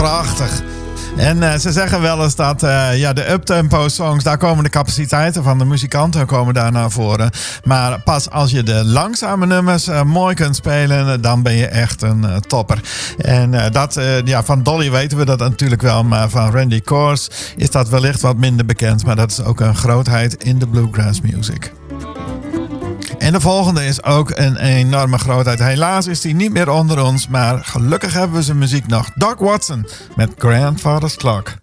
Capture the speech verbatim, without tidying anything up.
prachtig. En uh, ze zeggen wel eens dat uh, ja, de uptempo songs, daar komen de capaciteiten van de muzikanten komen daar naar voren. Maar pas als je de langzame nummers uh, mooi kunt spelen, dan ben je echt een uh, topper. En uh, dat, uh, ja, van Dolly weten we dat natuurlijk wel, maar van Randy Kohrs is dat wellicht wat minder bekend. Maar dat is ook een grootheid in de bluegrass music. En de volgende is ook een enorme grootheid. Helaas is hij niet meer onder ons, maar gelukkig hebben we zijn muziek nog. Doc Watson met Grandfather's Clock.